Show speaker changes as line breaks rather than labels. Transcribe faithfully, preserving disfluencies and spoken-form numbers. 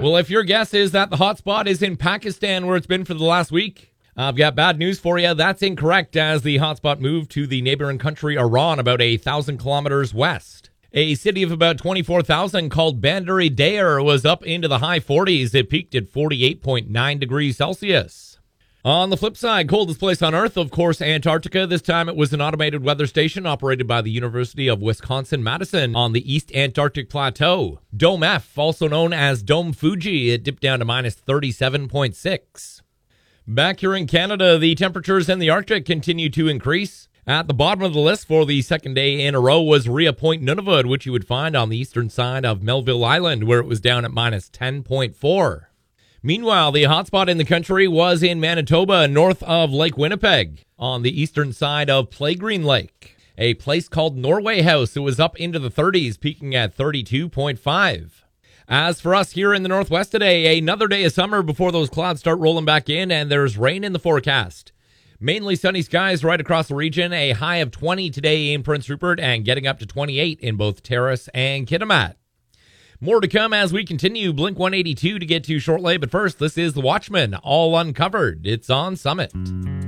Well, if your guess is that the hotspot is in Pakistan where it's been for the last week, I've got bad news for you. That's incorrect, as the hotspot moved to the neighboring country Iran, about a thousand kilometers west. A city of about twenty-four thousand called Bandar-e-Deir was up into the high forties. It peaked at forty-eight point nine degrees Celsius. On the flip side, coldest place on Earth, of course, Antarctica. This time it was an automated weather station operated by the University of Wisconsin-Madison on the East Antarctic Plateau. Dome F, also known as Dome Fuji, it dipped down to minus thirty-seven point six. Back here in Canada, the temperatures in the Arctic continue to increase. At the bottom of the list for the second day in a row was Ria Point Nunavut, which you would find on the eastern side of Melville Island, where it was down at minus ten point four. Meanwhile, the hotspot in the country was in Manitoba, north of Lake Winnipeg, on the eastern side of Playgreen Lake. A place called Norway House, it was up into the thirties, peaking at thirty-two point five. As for us here in the Northwest today, another day of summer before those clouds start rolling back in, and there's rain in the forecast. Mainly sunny skies right across the region, a high of twenty today in Prince Rupert and getting up to twenty-eight in both Terrace and Kitimat. More to come as we continue Blink one eighty-two to get to shortly, but first, this is The Watchman, all uncovered. It's on Summit.